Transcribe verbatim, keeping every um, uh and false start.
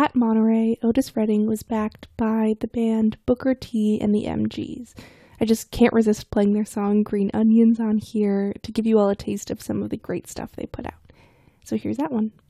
at Monterey, Otis Redding was backed by the band Booker T and the M Gs. I just can't resist playing their song Green Onions on here to give you all a taste of some of the great stuff they put out. So here's that one.